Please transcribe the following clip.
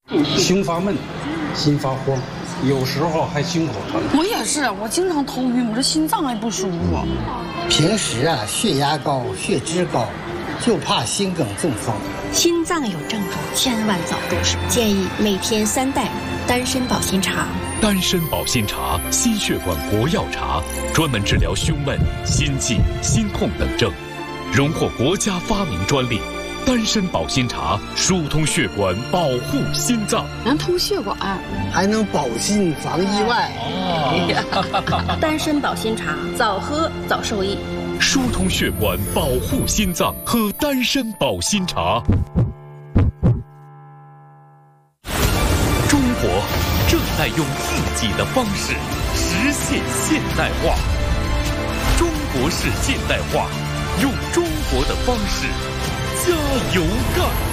心发闷，心发慌，有时候还心口疼。 我也是，我经常头晕，我这心脏也不舒服。 平时血压高、血脂高，就怕心梗中风。 心脏有症状，千万早重视。建议每天3袋丹参保心茶。 丹参保心茶，心血管国药茶，专门治疗胸闷、心悸、心痛等症，荣获国家发明专利。丹参保心茶疏通血管，保护心脏， 能通血管， 还能保心防意外。 丹参保心茶，早喝早受益。 疏通血管，保护心脏，喝丹参保心茶。中国正在用自己的方式实现现代化。中国式现代化，用中国的方式加油干！